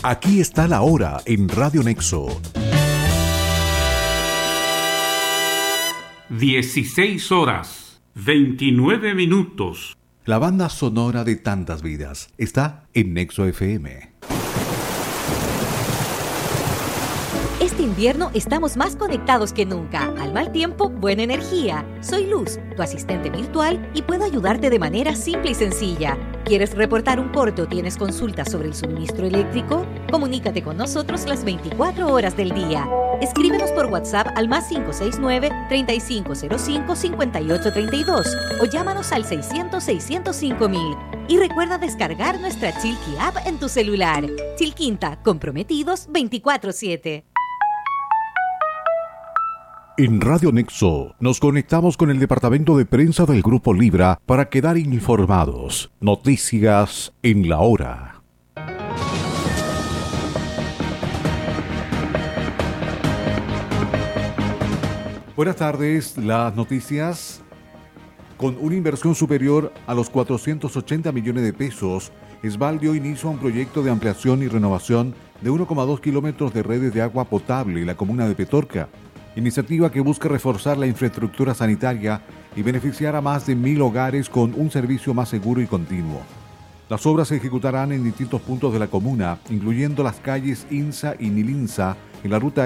Aquí está la hora en Radio Nexo. 16 horas, 29 minutos. La banda sonora de tantas vidas está en Nexo FM. Este invierno estamos más conectados que nunca. Al mal tiempo, buena energía. Soy Luz, tu asistente virtual, y puedo ayudarte de manera simple y sencilla. ¿Quieres reportar un corte o tienes consultas sobre el suministro eléctrico? Comunícate con nosotros las 24 horas del día. Escríbenos por WhatsApp al +569-3505-5832 o llámanos al 600-605-000. Y recuerda descargar nuestra Chilqui App en tu celular. Chilquinta, comprometidos 24/7. En Radio Nexo nos conectamos con el departamento de prensa del Grupo Libra para quedar informados. Noticias en la hora. Buenas tardes, las noticias. Con una inversión superior a los 480 millones de pesos, ESVAL dio inicio a un proyecto de ampliación y renovación de 1,2 kilómetros de redes de agua potable en la comuna de Petorca. Iniciativa que busca reforzar la infraestructura sanitaria y beneficiar a más de 1.000 hogares con un servicio más seguro y continuo. Las obras se ejecutarán en distintos puntos de la comuna, incluyendo las calles Insa y Nilinsa en la ruta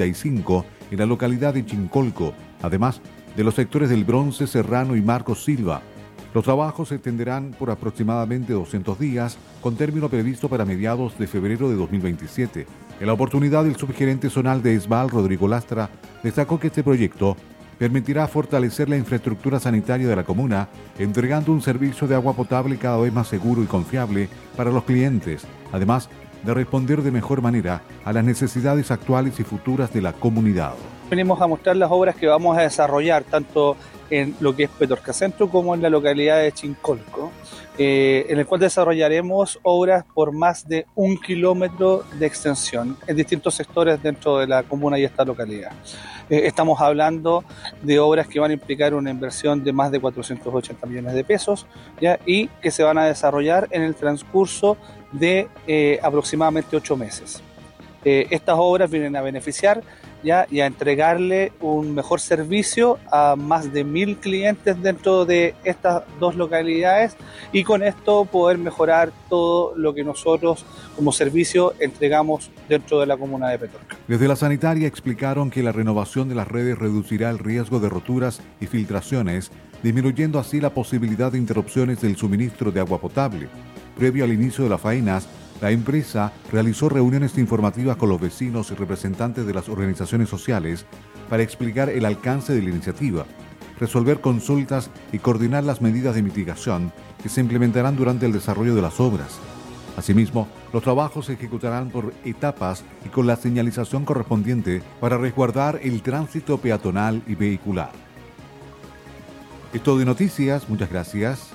E35 en la localidad de Chincolco, además de los sectores del Bronce, Serrano y Marcos Silva. Los trabajos se extenderán por aproximadamente 200 días, con término previsto para mediados de febrero de 2027. En la oportunidad, el subgerente zonal de ESVAL, Rodrigo Lastra, destacó que este proyecto permitirá fortalecer la infraestructura sanitaria de la comuna, entregando un servicio de agua potable cada vez más seguro y confiable para los clientes, además de responder de mejor manera a las necesidades actuales y futuras de la comunidad. Venimos a mostrar las obras que vamos a desarrollar tanto en lo que es Petorca Centro como en la localidad de Chincolco, en el cual desarrollaremos obras por más de 1 kilómetro de extensión en distintos sectores dentro de la comuna y esta localidad. Estamos hablando de obras que van a implicar una inversión de más de 480 millones de pesos, ¿ya? Y que se van a desarrollar en el transcurso de aproximadamente 8 meses. Estas obras vienen a beneficiar y a entregarle un mejor servicio a más de 1.000 clientes dentro de estas dos localidades y con esto poder mejorar todo lo que nosotros como servicio entregamos dentro de la comuna de Petorca. Desde la sanitaria explicaron que la renovación de las redes reducirá el riesgo de roturas y filtraciones, disminuyendo así la posibilidad de interrupciones del suministro de agua potable. Previo al inicio de las faenas, la empresa realizó reuniones informativas con los vecinos y representantes de las organizaciones sociales para explicar el alcance de la iniciativa, resolver consultas y coordinar las medidas de mitigación que se implementarán durante el desarrollo de las obras. Asimismo, los trabajos se ejecutarán por etapas y con la señalización correspondiente para resguardar el tránsito peatonal y vehicular. Es todo de noticias, muchas gracias.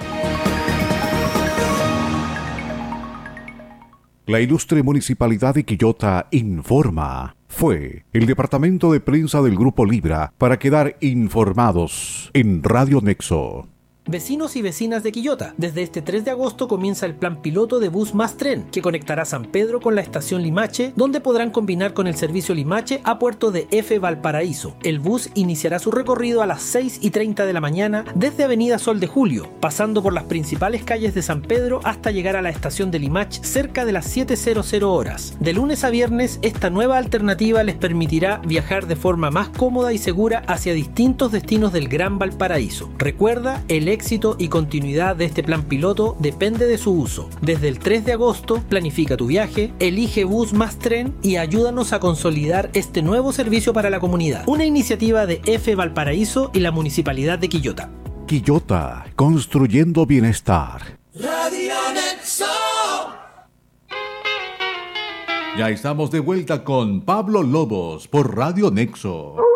La ilustre Municipalidad de Quillota informa. Fue el departamento de prensa del Grupo Libra para quedar informados en Radio Nexo. Vecinos y vecinas de Quillota, desde este 3 de agosto comienza el plan piloto de Bus Más Tren, que conectará San Pedro con la estación Limache, donde podrán combinar con el servicio Limache a puerto de F. Valparaíso. El bus iniciará su recorrido a las 6:30 de la mañana desde Avenida Sol de Julio, pasando por las principales calles de San Pedro hasta llegar a la estación de Limache cerca de las 7:00 horas. De lunes a viernes, esta nueva alternativa les permitirá viajar de forma más cómoda y segura hacia distintos destinos del Gran Valparaíso. Recuerda, el éxito y continuidad de este plan piloto depende de su uso. Desde el 3 de agosto, planifica tu viaje, elige Bus Más Tren y ayúdanos a consolidar este nuevo servicio para la comunidad. Una iniciativa de F. Valparaíso y la Municipalidad de Quillota. Quillota, construyendo bienestar. Radio Nexo. Ya estamos de vuelta con Pablo Lobos por Radio Nexo.